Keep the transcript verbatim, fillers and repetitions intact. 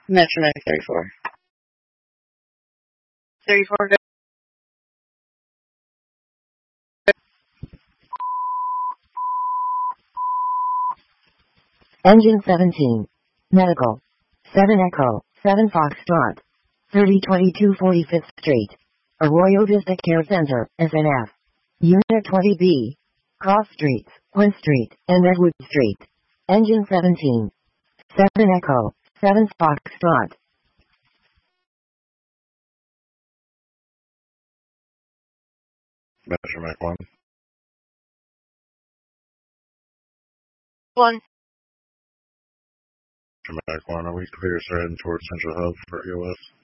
Metromag thirty-four. thirty-four, go. Engine seventeen. Medical. seven Echo, seven Foxtrot. thirty twenty-two forty-fifth Street. Arroyo Vista Care Center, S N F. Unit twenty B. Cross Streets, Quinn Street, and Redwood Street. Engine seventeen. seven Echo, seven Foxtrot. Metromag one. One. Metromag one, are we clear heading towards Central Hub for E O S?